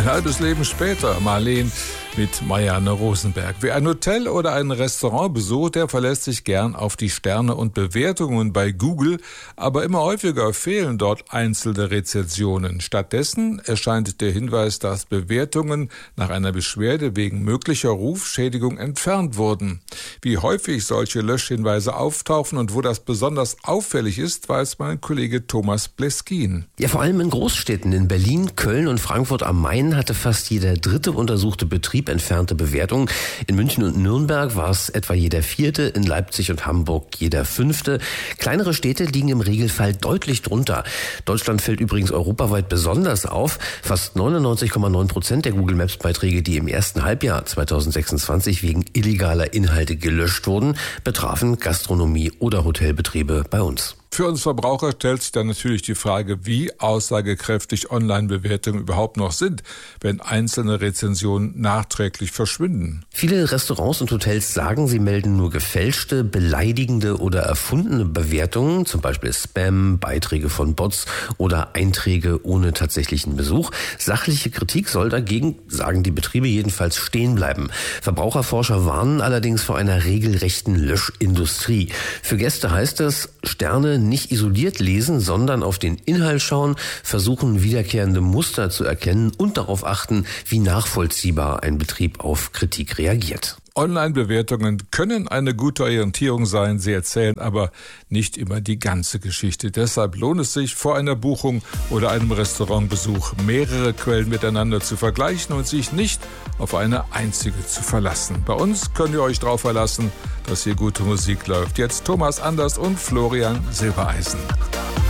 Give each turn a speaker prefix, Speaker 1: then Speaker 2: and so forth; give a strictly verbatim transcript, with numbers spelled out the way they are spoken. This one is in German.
Speaker 1: Ein halbes Leben später, Marleen mit Marianne Rosenberg. Wer ein Hotel oder ein Restaurant besucht, der verlässt sich gern auf die Sterne und Bewertungen bei Google, aber immer häufiger fehlen dort einzelne Rezensionen. Stattdessen erscheint der Hinweis, dass Bewertungen nach einer Beschwerde wegen möglicher Rufschädigung entfernt wurden. Wie häufig solche Löschhinweise auftauchen und wo das besonders auffällig ist, weiß mein Kollege Thomas Bleskin.
Speaker 2: Ja, vor allem in Großstädten. In Berlin, Köln und Frankfurt am Main hatte fast jeder dritte untersuchte Betrieb entfernte Bewertungen. In München und Nürnberg war es etwa jeder vierte, in Leipzig und Hamburg jeder fünfte. Kleinere Städte liegen im Regelfall deutlich drunter. Deutschland fällt übrigens europaweit besonders auf. Fast neunundneunzig Komma neun Prozent der Google Maps Beiträge, die im ersten Halbjahr zweitausendsechsundzwanzig wegen illegaler Inhalte gelöscht wurden, betrafen Gastronomie oder Hotelbetriebe bei uns.
Speaker 1: Für uns Verbraucher stellt sich dann natürlich die Frage, wie aussagekräftig Online-Bewertungen überhaupt noch sind, wenn einzelne Rezensionen nachträglich verschwinden.
Speaker 2: Viele Restaurants und Hotels sagen, sie melden nur gefälschte, beleidigende oder erfundene Bewertungen, zum Beispiel Spam, Beiträge von Bots oder Einträge ohne tatsächlichen Besuch. Sachliche Kritik soll dagegen, sagen die Betriebe, jedenfalls stehen bleiben. Verbraucherforscher warnen allerdings vor einer regelrechten Löschindustrie. Für Gäste heißt es, Sterne nicht isoliert lesen, sondern auf den Inhalt schauen, versuchen wiederkehrende Muster zu erkennen und darauf achten, wie nachvollziehbar ein Betrieb auf Kritik reagiert.
Speaker 1: Online-Bewertungen können eine gute Orientierung sein, sie erzählen aber nicht immer die ganze Geschichte. Deshalb lohnt es sich, vor einer Buchung oder einem Restaurantbesuch mehrere Quellen miteinander zu vergleichen und sich nicht auf eine einzige zu verlassen. Bei uns könnt ihr euch darauf verlassen, dass hier gute Musik läuft. Jetzt Thomas Anders und Florian Silbereisen.